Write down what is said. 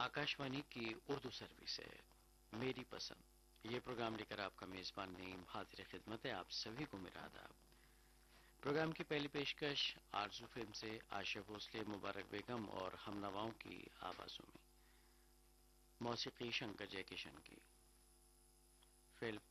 आकाशवाणी की उर्दू सर्विस है मेरी पसंद। ये प्रोग्राम लेकर आपका मेजबान नईम हाजिर खिदमत है। आप सभी को मेरा आदाब। प्रोग्राम की पहली पेशकश आरजू फिल्म से आशा भोसले, मुबारक बेगम और हमनवाओं की आवाजों में। मौसीकी शंकर जयकिशन की। फिल्म